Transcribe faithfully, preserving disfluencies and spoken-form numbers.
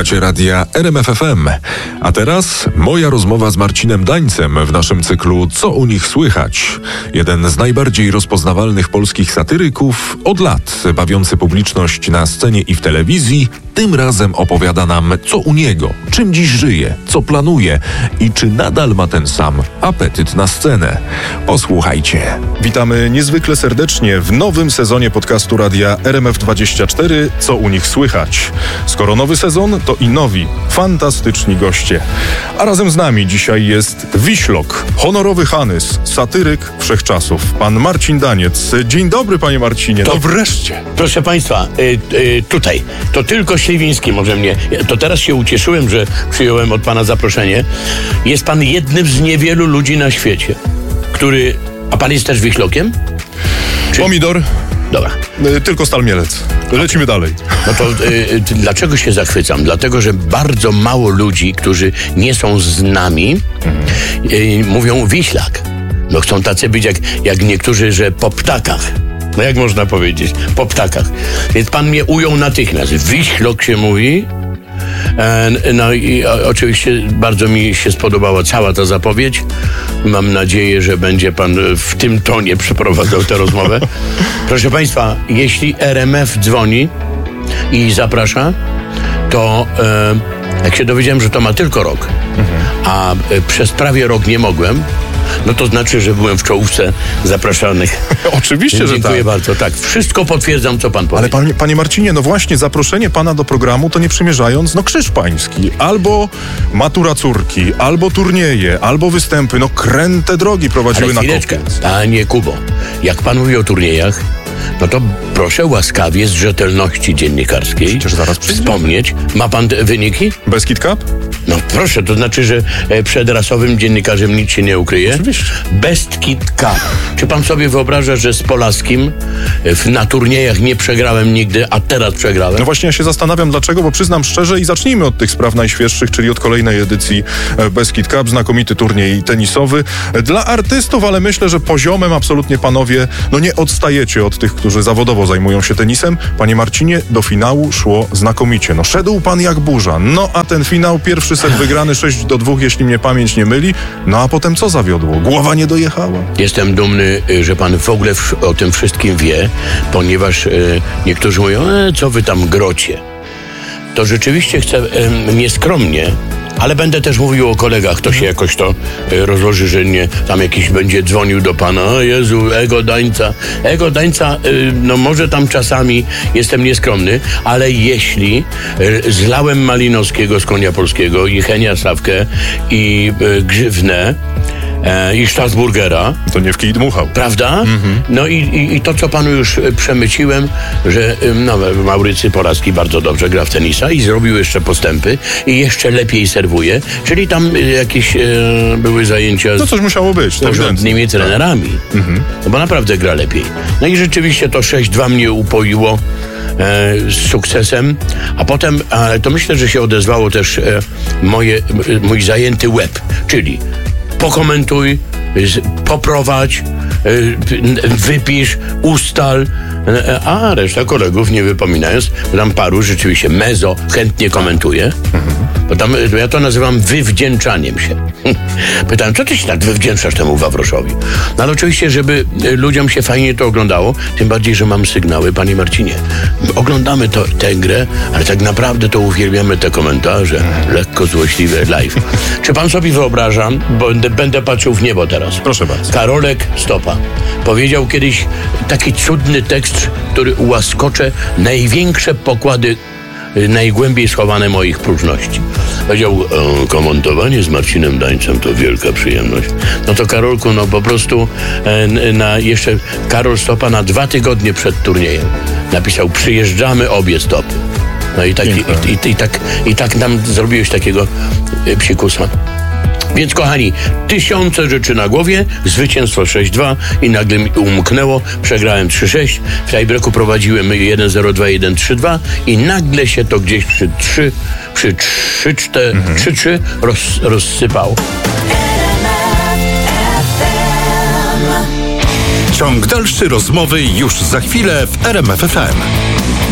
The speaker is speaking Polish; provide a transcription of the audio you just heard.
Słuchacie radia R M F F M. A teraz moja rozmowa z Marcinem Dańcem w naszym cyklu Co u nich słychać? Jeden z najbardziej rozpoznawalnych polskich satyryków od lat, bawiący publiczność na scenie i w telewizji, tym razem opowiada nam, co u niego, czym dziś żyje, co planuje i czy nadal ma ten sam apetyt na scenę. Posłuchajcie. Witamy niezwykle serdecznie w nowym sezonie podcastu radia R M F dwadzieścia cztery. Co u nich słychać? Skoro nowy sezon, to i nowi, fantastyczni goście. A razem z nami dzisiaj jest Wiślok, honorowy Hanys, satyryk wszechczasów, pan Marcin Daniec. Dzień dobry, panie Marcinie. To no wreszcie. Proszę państwa, y, y, tutaj, to tylko Śliwiński może mnie, to teraz się ucieszyłem, że przyjąłem od pana zaproszenie. Jest pan jednym z niewielu ludzi na świecie, który, a pan jest też Wiślokiem? Czy... Pomidor. Dobra. Y, tylko Stal Mielec. Lecimy dalej. No to y, y, dlaczego się zachwycam? Dlatego, że bardzo mało ludzi, którzy nie są z nami, y, mówią Wiślak. No chcą tacy być jak, jak niektórzy, że po ptakach. No jak można powiedzieć? Po ptakach. Więc pan mnie ujął natychmiast. Wiślok się mówi. E, no i o, oczywiście bardzo mi się spodobała cała ta zapowiedź. Mam nadzieję, że będzie pan w tym tonie przeprowadzał tę rozmowę. Proszę państwa, jeśli R M F dzwoni i zaprasza, to e, jak się dowiedziałem, że to ma tylko rok, mhm. a e, przez prawie rok nie mogłem, no to znaczy, że byłem w czołówce zapraszanych. Oczywiście, że tak. Dziękuję bardzo. Tak, wszystko potwierdzam, co pan powiedział. Ale panie, panie Marcinie, no właśnie zaproszenie pana do programu to nie przymierzając, no krzyż pański, albo matura córki, albo turnieje, albo występy, no kręte drogi prowadziły Ale na chwileczkę, kopiec. panie Kubo, jak pan mówi o turniejach, no to proszę łaskawie z rzetelności dziennikarskiej Przecież zaraz przyjdzie. wspomnieć. Ma pan te wyniki? Beskid Cup? No proszę, to znaczy, że e, przed rasowym dziennikarzem nic się nie ukryje. Oczywiście. Beskid Cup. Czy pan sobie wyobraża, że z Polaskim e, w, na turniejach nie przegrałem nigdy, a teraz przegrałem? No właśnie ja się zastanawiam dlaczego, bo przyznam szczerze i zacznijmy od tych spraw najświeższych, czyli od kolejnej edycji e, Beskid Cup, znakomity turniej tenisowy. E, Dla artystów, ale myślę, że poziomem absolutnie panowie, no nie odstajecie od tych, którzy zawodowo zajmują się tenisem. Panie Marcinie, do finału szło znakomicie. No szedł pan jak burza. No a ten finał, pierwszy set wygrany sześć do dwóch, jeśli mnie pamięć nie myli. No a potem co zawiodło? Głowa nie dojechała. Jestem dumny, y, że pan w ogóle w, o tym wszystkim wie, ponieważ y, niektórzy mówią, e, co wy tam grocie. To rzeczywiście chcę y, nieskromnie, ale będę też mówił o kolegach, to się jakoś to y, rozłoży, że nie, tam jakiś będzie dzwonił do pana, o Jezu, ego Dańca. Ego Dańca, y, no może tam czasami jestem nieskromny, ale jeśli y, zlałem Malinowskiego z Konia Polskiego i Henia Sawkę i y, Grzywnę, E, i Strasburgera. To nie w kij dmuchał. Prawda? Mm-hmm. No i, i, i to, co panu już e, przemyciłem, że e, no, Maurycy Poraski bardzo dobrze gra w tenisa i zrobił jeszcze postępy i jeszcze lepiej serwuje, czyli tam e, jakieś e, były zajęcia No coś musiało być. z porządnymi trenerami. Mm-hmm. No bo naprawdę gra lepiej. No i rzeczywiście to sześć dwa mnie upoiło e, z sukcesem, a potem e, to myślę, że się odezwało też e, moje, m, mój zajęty łeb, czyli pokomentuj, poprowadź, wypisz, ustal, a reszta kolegów, nie wypominając, tam paru rzeczywiście mezo chętnie komentuje. Bo tam, ja to nazywam wywdzięczaniem się. Pytałem, co ty się tak wywdzięczasz temu Wawroszowi? No ale oczywiście, żeby ludziom się fajnie to oglądało, tym bardziej, że mam sygnały, panie Marcinie. Oglądamy to, tę grę, ale tak naprawdę to uwielbiamy te komentarze, lekko złośliwe live. Czy pan sobie wyobraża, bo będę, będę patrzył w niebo teraz. Proszę bardzo. Karolek Stopa powiedział kiedyś taki cudny tekst, który ułaskocze największe pokłady najgłębiej schowane moich próżności. Powiedział, e, komentowanie z Marcinem Dańcem to wielka przyjemność. No to Karolku, no po prostu e, na jeszcze Karol Stopa na dwa tygodnie przed turniejem napisał, przyjeżdżamy obie stopy. No i tak, i, i, i, tak, i tak nam zrobiłeś takiego e, psikusa. Więc kochani, tysiące rzeczy na głowie, zwycięstwo sześć dwa i nagle mi umknęło, przegrałem trzy sześć, w tiebreaku prowadziłem jeden zero dwa jeden trzy dwa i nagle się to gdzieś przy trzy, przy trzy cztery, trzy trzy roz, rozsypało. Ciąg dalszy rozmowy już za chwilę w R M F F M.